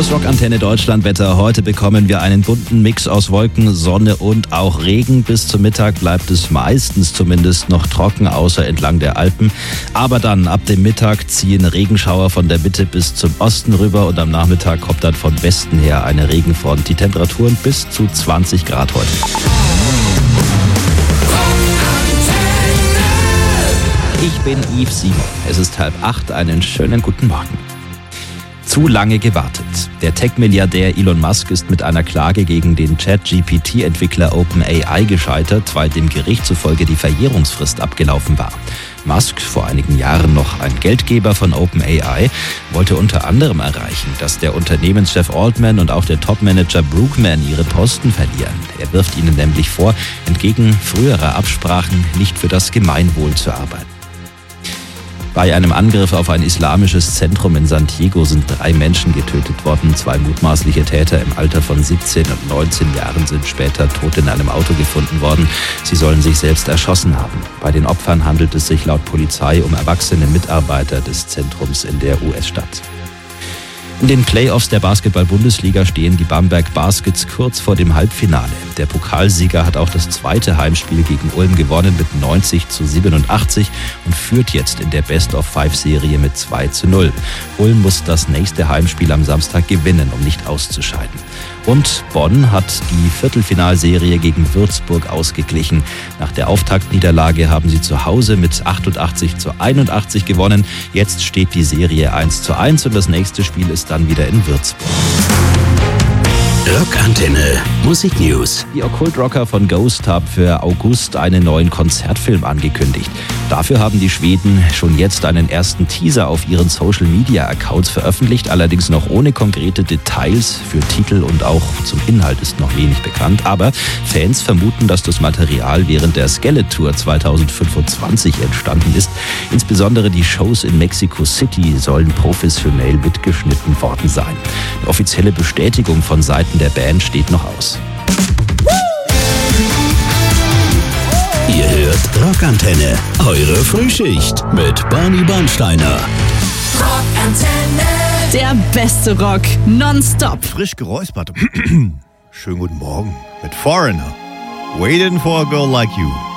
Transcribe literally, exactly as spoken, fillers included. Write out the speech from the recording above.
Das Rockantenne Deutschlandwetter. Heute bekommen wir einen bunten Mix aus Wolken, Sonne und auch Regen. Bis zum Mittag bleibt es meistens zumindest noch trocken, außer entlang der Alpen. Aber dann ab dem Mittag ziehen Regenschauer von der Mitte bis zum Osten rüber und am Nachmittag kommt dann von Westen her eine Regenfront. Die Temperaturen bis zu zwanzig Grad heute. Ich bin Yves Simon. Es ist halb acht. Einen schönen guten Morgen. Zu lange gewartet. Der Tech-Milliardär Elon Musk ist mit einer Klage gegen den Chat-G P T-Entwickler OpenAI gescheitert, weil dem Gericht zufolge die Verjährungsfrist abgelaufen war. Musk, vor einigen Jahren noch ein Geldgeber von OpenAI, wollte unter anderem erreichen, dass der Unternehmenschef Altman und auch der Topmanager Brookman ihre Posten verlieren. Er wirft ihnen nämlich vor, entgegen früherer Absprachen nicht für das Gemeinwohl zu arbeiten. Bei einem Angriff auf ein islamisches Zentrum in San Diego sind drei Menschen getötet worden. Zwei mutmaßliche Täter im Alter von siebzehn und neunzehn Jahren sind später tot in einem Auto gefunden worden. Sie sollen sich selbst erschossen haben. Bei den Opfern handelt es sich laut Polizei um erwachsene Mitarbeiter des Zentrums in der U S-Stadt. In den Playoffs der Basketball-Bundesliga stehen die Bamberg Baskets kurz vor dem Halbfinale. Der Pokalsieger hat auch das zweite Heimspiel gegen Ulm gewonnen mit neunzig zu siebenundachtzig und führt jetzt in der Best-of-Five-Serie mit zwei zu null. Ulm muss das nächste Heimspiel am Samstag gewinnen, um nicht auszuscheiden. Und Bonn hat die Viertelfinalserie gegen Würzburg ausgeglichen. Nach der Auftaktniederlage haben sie zu Hause mit achtundachtzig zu einundachtzig gewonnen. Jetzt steht die Serie eins zu eins und das nächste Spiel ist dann wieder in Würzburg. Rockantenne Musik News. Die Okkult-Rocker von Ghost haben für August einen neuen Konzertfilm angekündigt. Dafür haben die Schweden schon jetzt einen ersten Teaser auf ihren Social-Media-Accounts veröffentlicht, allerdings noch ohne konkrete Details. Für Titel und auch zum Inhalt ist noch wenig bekannt, aber Fans vermuten, dass das Material während der Skeletor zweitausendfünfundzwanzig entstanden ist. Insbesondere die Shows in Mexico City sollen professionell mitgeschnitten worden sein. Eine offizielle Bestätigung von Seiten der Band steht noch aus. Ihr hört Rockantenne, eure Frühschicht mit Barney Bernsteiner. Rockantenne, der beste Rock, nonstop. Frisch geräuspert. Schönen guten Morgen mit Foreigner. Waiting for a girl like you.